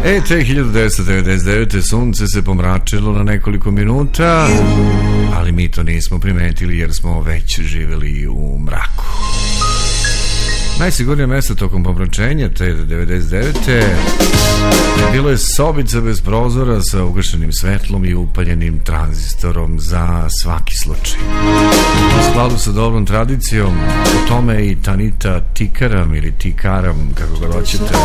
Te 1999. sunce se pomračilo na nekoliko minuta, ali mi to nismo primetili jer smo već živjeli u mraku. Najsigurnije mesto tokom pomračenja te 99. bilo je sobica bez prozora sa ugašenim svetlom i upaljenim tranzistorom za svaki slučaj. U skladu sa dobrom tradicijom, o tome i Tanita Tikaram ili Tikaram, kako ga hoćete,